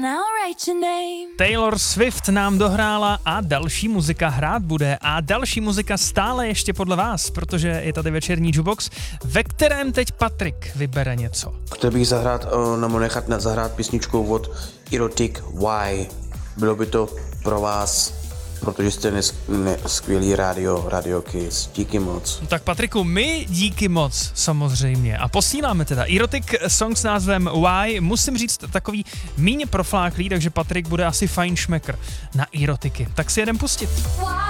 Taylor Swift nám dohrála a další muzika hrát bude a další muzika stále ještě podle vás, protože je tady večerní jukebox, ve kterém teď Patrik vybere něco. Chtěl bych zahrát, nebo nechat zahrát písničku od Erotic Why. Bylo by to pro vás, protože jste skvělý Radio Kiss. Díky moc. Tak Patriku, my díky moc samozřejmě a posíláme teda Erotic song s názvem Why. Musím říct takový míň profláklý, takže Patrik bude asi fajn šmekr na erotiky. Tak si jedem pustit.